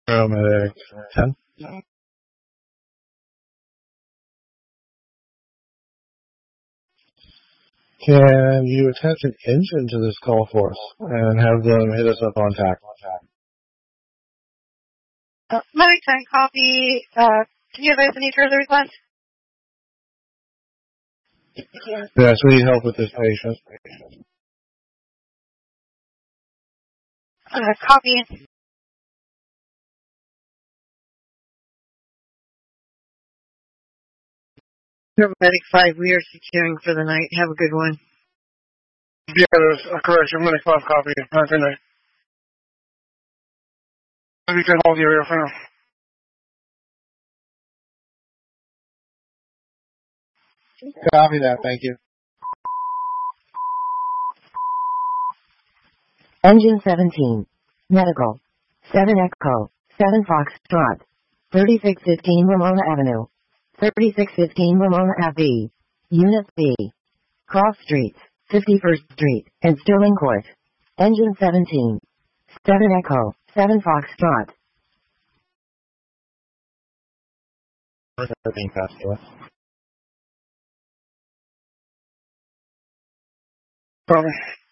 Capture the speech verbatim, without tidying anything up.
Paramedic ten. Can you attach an engine to this call for us and have them hit us up on T A C? Uh, Medic ten copy. Uh, can you advise the nature of the request? Yes, we need help with this patient. Uh, copy. Medic five, we are securing for the night. Have a good one. Yeah, there's a correction. Medic five copy. Have a good night. You can hold the area for now. Copy that, thank you. Engine seventeen. Medical. seven Echo. seven Foxtrot. thirty-six fifteen Ramona Avenue. thirty-six fifteen Ramona Ave. Unit B. Cross Streets. fifty-first Street and Sterling Court. Engine seventeen. seven Echo. seven Foxtrot. Being passed to us. Copy.